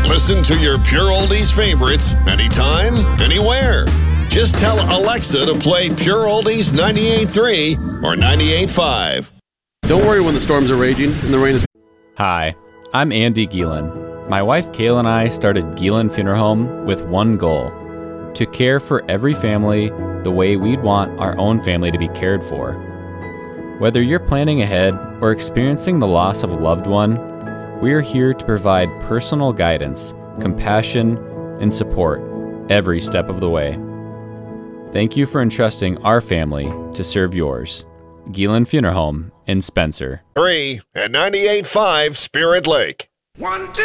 Listen to your Pure Oldies favorites anytime, anywhere. Just tell Alexa to play Pure Oldies 98.3 or 98.5. Don't worry when the storms are raging and the rain is... Hi, I'm Andy Gielen. My wife Kayla and I started Gielen Funeral Home with one goal: to care for every family the way we'd want our own family to be cared for. Whether you're planning ahead or experiencing the loss of a loved one, we are here to provide personal guidance, compassion, and support every step of the way. Thank you for entrusting our family to serve yours. Gielen Funeral Home in Spencer. 3 and 98.5 Spirit Lake. 1, 2.